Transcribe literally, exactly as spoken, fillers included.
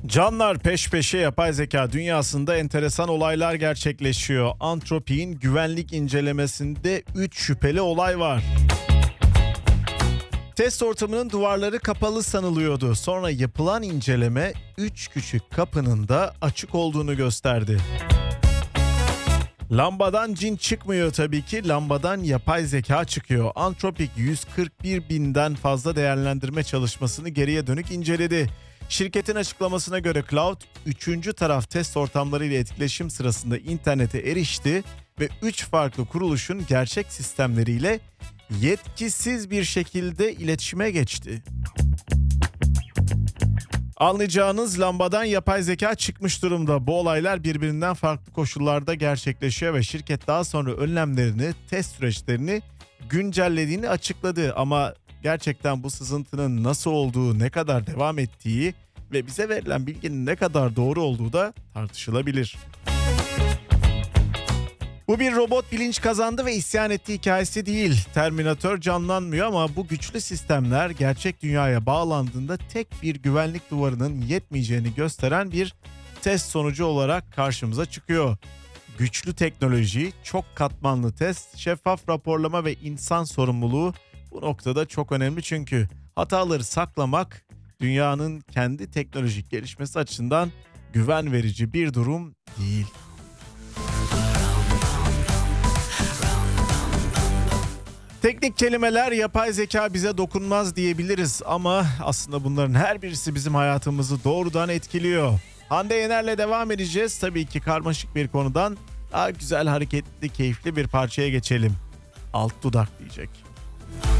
Canlar, peş peşe yapay zeka dünyasında enteresan olaylar gerçekleşiyor. Anthropic'in güvenlik incelemesinde üç şüpheli olay var. Test ortamının duvarları kapalı sanılıyordu. Sonra yapılan inceleme üç küçük kapının da açık olduğunu gösterdi. Lambadan cin çıkmıyor tabii ki, lambadan yapay zeka çıkıyor. Anthropic yüz kırk bir binden fazla değerlendirme çalışmasını geriye dönük inceledi. Şirketin açıklamasına göre Cloud, üçüncü taraf test ortamları ile etkileşim sırasında internete erişti ve üç farklı kuruluşun gerçek sistemleriyle yetkisiz bir şekilde iletişime geçti. Anlayacağınız lambadan yapay zeka çıkmış durumda. Bu olaylar birbirinden farklı koşullarda gerçekleşiyor ve şirket daha sonra önlemlerini, test süreçlerini güncellediğini açıkladı. Ama gerçekten bu sızıntının nasıl olduğu, ne kadar devam ettiği ve bize verilen bilginin ne kadar doğru olduğu da tartışılabilir. Bu bir robot bilinç kazandı ve isyan ettiği hikayesi değil. Terminator canlanmıyor ama bu güçlü sistemler gerçek dünyaya bağlandığında tek bir güvenlik duvarının yetmeyeceğini gösteren bir test sonucu olarak karşımıza çıkıyor. Güçlü teknoloji, çok katmanlı test, şeffaf raporlama ve insan sorumluluğu bu noktada çok önemli, çünkü hataları saklamak dünyanın kendi teknolojik gelişmesi açısından güven verici bir durum değil. Teknik kelimeler, yapay zeka bize dokunmaz diyebiliriz ama aslında bunların her birisi bizim hayatımızı doğrudan etkiliyor. Hande Yener'le devam edeceğiz. Tabii ki karmaşık bir konudan daha güzel, hareketli, keyifli bir parçaya geçelim. Alt dudak diyecek.